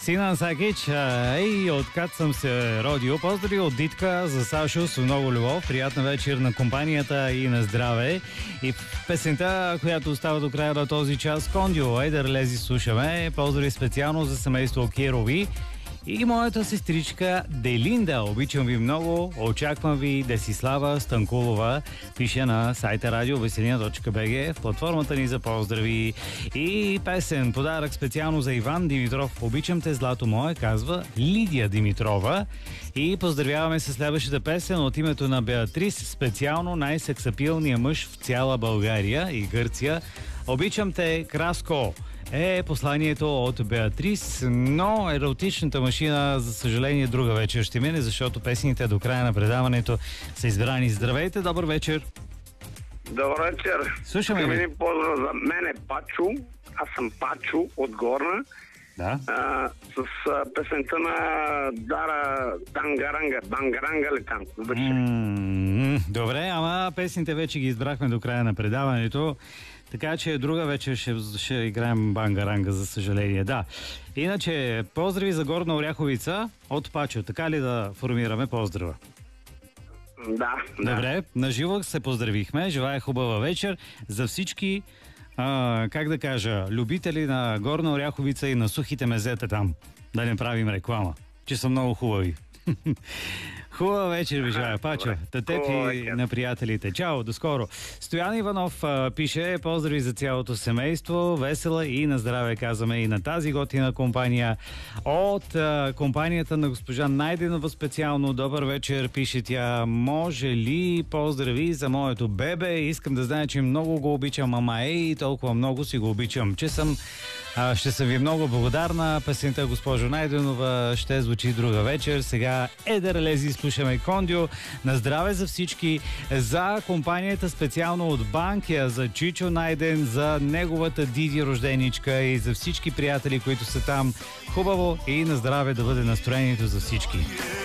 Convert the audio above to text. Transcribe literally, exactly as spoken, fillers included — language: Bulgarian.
Синан Сакич, ей, откак съм се родил. Поздрави от Дитка за Сашо с много любов. Приятна вечер на компанията и на здраве. И песента, която остава до края на този час, Кондио, ей да лези слушаме. Поздрави специално за семейство Кирови. И моята сестричка Делинда. Обичам ви много. Очаквам ви Десислава Станкулова. Пише на сайта радио веселина точка би джи в платформата ни за поздрави. И песен, подарък специално за Иван Димитров. Обичам те, злато мое, казва Лидия Димитрова. И поздравяваме с следващата песен от името на Беатрис. Специално най-сексапилния мъж в цяла България и Гърция. Обичам те, Краско. Е посланието от Беатрис, но еротичната машина, за съжаление, друга вечер ще мине, защото песните до края на предаването са избрани. Здравейте, добър вечер! Добър вечер! Слушаме ви! Един поздрав за мен е Пачо, аз съм Пачо от Горна. Да. А, с а, песента на Дара Дангаранга, Бангаранга ли там? М-м-м, добре, ама песните вече ги избрахме до края на предаването. Така че друга вечер ще, ще играем бангаранга, за съжаление. Да. Иначе, поздрави за Горна Оряховица от Пачо. Така ли да формираме поздрава? Да. Добре, наживо се поздравихме. Желая хубава вечер за всички, а, как да кажа, любители на Горна Оряховица и на сухите мезета там. Да не правим реклама, че са много хубави. Хубава вечер ви желая, Пачо. Та теб и на приятелите. Чао, до скоро. Стоян Иванов а, пише: поздрави за цялото семейство, весела и на здраве, казваме и на тази готина компания. От а, компанията на госпожа Найденова специално. Добър вечер, пише тя. Може ли поздрави за моето бебе? Искам да знае, че много го обичам, ама ей, толкова много си го обичам, че съм а, ще съм ви много благодарна. Песента, госпожо Найденова, ще звучи друга вечер. Сега Едър Лези, слушаме Кондио. На здраве за всички, за компанията специално от Банкия, за Чичо Найден, за неговата Диди рожденичка и за всички приятели, които са там. Хубаво и на здраве да бъде настроението за всички.